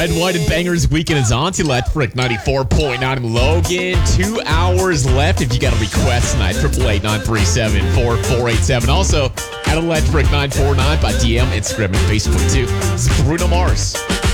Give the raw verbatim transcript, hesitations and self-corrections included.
Red, White, and Bangers weekend is on to Electric ninety-four point nine in Logan. Two hours left. If you got a request tonight, triple eight nine three seven four four eight seven. Also, at Electric nine four nine by D M, Instagram, and Facebook too. This is Bruno Mars.